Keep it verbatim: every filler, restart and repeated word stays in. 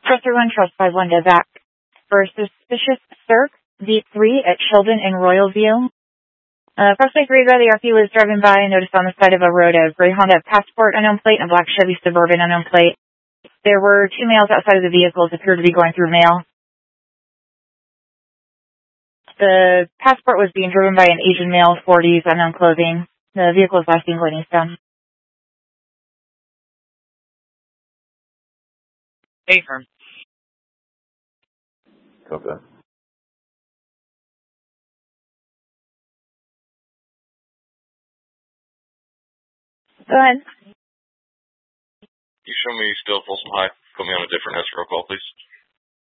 Trust one, Trust five one to back. For suspicious Cirque V three at Sheldon and Royalview. Uh, Prospect Riga, the R P was driving by and noticed on the side of a road a gray Honda Passport unknown plate and a black Chevy Suburban unknown plate. There were two males outside of the vehicles appeared to be going through mail. The Passport was being driven by an Asian male, forties, unknown clothing. The vehicle was last seen in Livingstone. Affirm. Okay. Go ahead. You show me still Folsom High. Put me on a different S R O call, please.